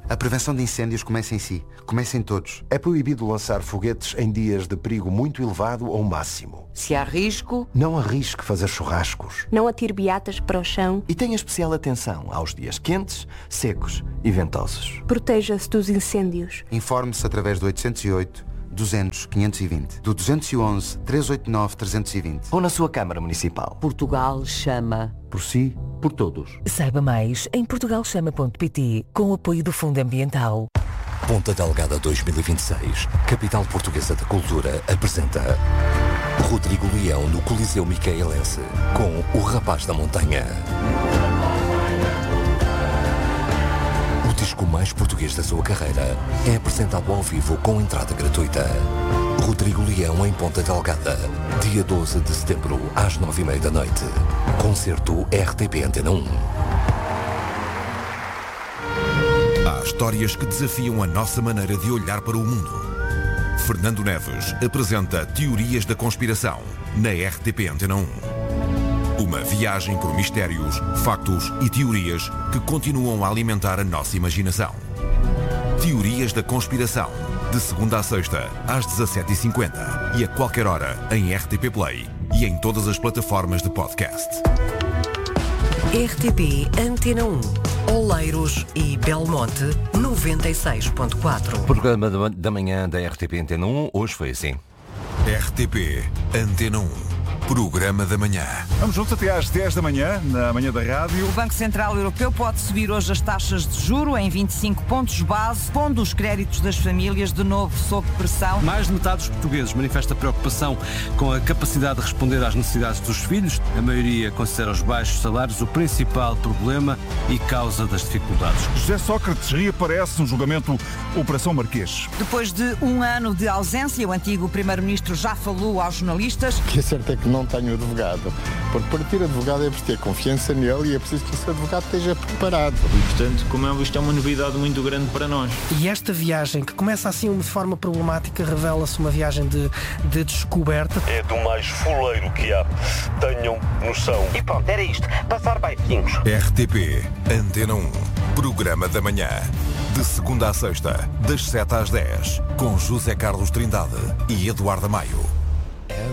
A prevenção de incêndios começa em si. Começa em todos. É proibido lançar foguetes em dias de perigo muito elevado ou máximo. Se há risco... Não arrisque fazer churrascos. Não atire beatas para o chão. E tenha especial atenção aos dias quentes, secos e ventosos. Proteja-se dos incêndios. Informe-se através do 808 200 520, do 211 389 320 ou na sua Câmara Municipal. Portugal chama. Por si, por todos. Saiba mais em portugalchama.pt, com o apoio do Fundo Ambiental. Ponta Delgada 2026, capital portuguesa da cultura, apresenta Rodrigo Leão no Coliseu Micaelense, com O Rapaz da Montanha. O disco mais português da sua carreira é apresentado ao vivo com entrada gratuita. Rodrigo Leão em Ponta Delgada, dia 12 de setembro, às 9h30 da noite. Concerto RTP Antena 1. Há histórias que desafiam a nossa maneira de olhar para o mundo. Fernando Neves apresenta Teorias da Conspiração, na RTP Antena 1. Uma viagem por mistérios, factos e teorias que continuam a alimentar a nossa imaginação. Teorias da Conspiração, de segunda a sexta, às 17h50 e a qualquer hora em RTP Play e em todas as plataformas de podcast. RTP Antena 1, Oleiros e Belmonte 96.4. O programa da manhã da RTP Antena 1 hoje foi assim. RTP Antena 1. Programa da manhã. Vamos juntos até às 10 da manhã, na manhã da rádio. O Banco Central Europeu pode subir hoje as taxas de juro em 25 pontos base, pondo os créditos das famílias de novo sob pressão. Mais de metade dos portugueses manifesta preocupação com a capacidade de responder às necessidades dos filhos. A maioria considera os baixos salários o principal problema e causa das dificuldades. José Sócrates reaparece no julgamento Operação Marquês. Depois de um ano de ausência, o antigo primeiro-ministro já falou aos jornalistas. O que é certo é que não tenho advogado, porque para ter advogado é preciso ter confiança nele e é preciso que esse advogado esteja preparado. E portanto, como é isto é uma novidade muito grande para nós. E esta viagem, que começa assim de forma problemática, revela-se uma viagem de descoberta. É do mais fuleiro que há, tenham noção. E pronto, era isto, passar baixinhos. RTP Antena 1, Programa da Manhã, de segunda a sexta, das 7 às 10, com José Carlos Trindade e Eduardo Maio.